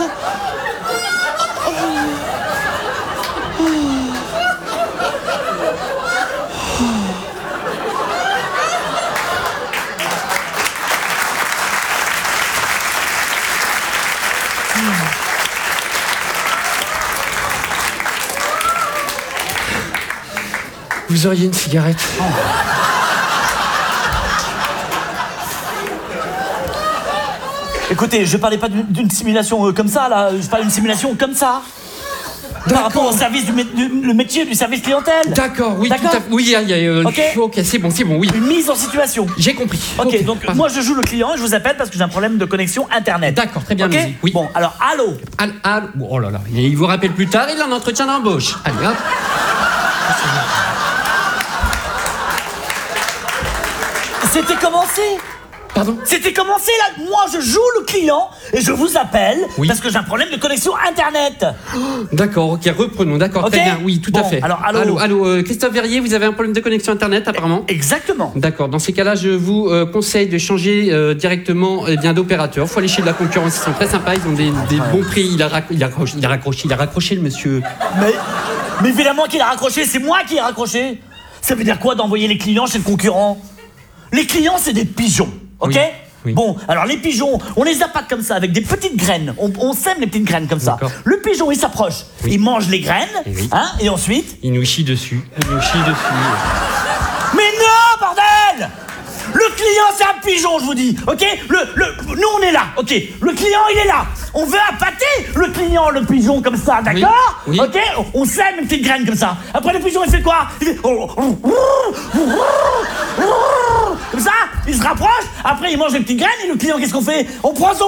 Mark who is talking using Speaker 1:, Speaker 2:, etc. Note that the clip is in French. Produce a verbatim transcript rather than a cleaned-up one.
Speaker 1: Vous auriez une cigarette? Oh.
Speaker 2: Écoutez, je parlais pas d'une, d'une simulation euh, comme ça, là. Je parle d'une simulation comme ça. Par rapport au service du, du le métier du service clientèle.
Speaker 1: D'accord, oui,
Speaker 2: D'accord.
Speaker 1: tout à fait. Oui, il y a, euh,
Speaker 2: ok,
Speaker 1: ok, c'est bon, c'est bon, oui.
Speaker 2: Une mise en situation.
Speaker 1: J'ai compris.
Speaker 2: Ok,
Speaker 1: okay.
Speaker 2: donc
Speaker 1: Pardon.
Speaker 2: moi je joue le client et je vous appelle parce que j'ai un problème de connexion internet.
Speaker 1: D'accord, très bien,
Speaker 2: ok.
Speaker 1: vas-y. Oui.
Speaker 2: Bon, alors allô.
Speaker 1: Al, al, oh là là, il vous rappelle plus tard, il a un entretien d'embauche. Allez, hop.
Speaker 2: C'était commencé.
Speaker 1: Pardon?
Speaker 2: C'était commencé là. Moi je joue le client et je vous appelle
Speaker 1: oui.
Speaker 2: parce que j'ai un problème de connexion internet.
Speaker 1: Oh, d'accord, ok, reprenons. D'accord,
Speaker 2: okay.
Speaker 1: très bien. Oui, tout
Speaker 2: bon,
Speaker 1: à fait.
Speaker 2: Alors allô.
Speaker 1: Allô, allô euh, Christophe Verrier, vous avez un problème de connexion internet apparemment?
Speaker 2: Exactement.
Speaker 1: D'accord. Dans ces cas-là, je vous euh, conseille de changer euh, directement eh bien d'opérateur. Faut aller chez de la concurrence, ils sont très sympas, ils ont des, des bons prix. Il a, rac- il a raccroché, il a raccroché, il a raccroché le monsieur.
Speaker 2: Mais, mais évidemment qu'il a raccroché. C'est moi qui ai raccroché. Ça veut dire quoi d'envoyer les clients chez le concurrent? Les clients, c'est des pigeons, ok?
Speaker 1: Oui, oui.
Speaker 2: Bon, alors les pigeons, on les appâte comme ça, avec des petites graines. On, on sème les petites graines comme ça. Le pigeon, il s'approche, oui. il mange les graines, et, oui. hein, et ensuite...
Speaker 1: Il nous chie dessus, il nous chie dessus.
Speaker 2: Mais non, bordel! Le client, c'est un pigeon, je vous dis, ok? Le, le, nous, on est là, ok? Le client, il est là. On veut appâter le client, le pigeon, comme ça, d'accord?
Speaker 1: Oui, oui.
Speaker 2: Ok? On sème une petite graine comme ça. Après, le pigeon, il fait quoi? Il fait... Comme ça, il se rapproche. Après, il mange les petites graines et le client, qu'est-ce qu'on fait? On prend son